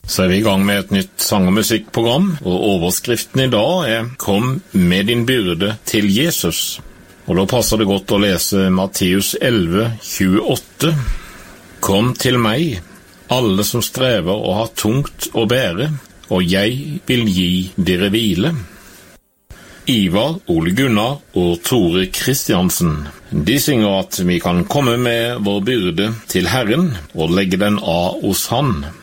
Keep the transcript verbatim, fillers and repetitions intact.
Så er vi i gang med et nytt sang- og musikkprogram, og overskriften i dag er «Kom med din byrde til Jesus». Og da passer det godt å lese Matteus elleve, tjueåtte. «Kom til meg, alle som strever og har tungt å bære, og jeg vil gi dere hvile». Ivar, Ole Gunnar og Tore Kristiansen, de synger at vi kan komme med vår byrde til Herren og legge den av hos Han.